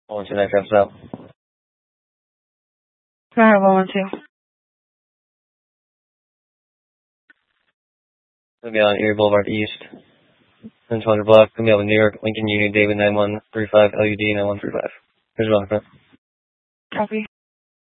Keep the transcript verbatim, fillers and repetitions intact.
one two nine traffic out. Go ahead, one one two. Gonna be on Erie Boulevard East. ten two hundred block. Gonna be out in New York, Lincoln Union, David nine one three five, L U D nine one three five. Here's one front. Copy.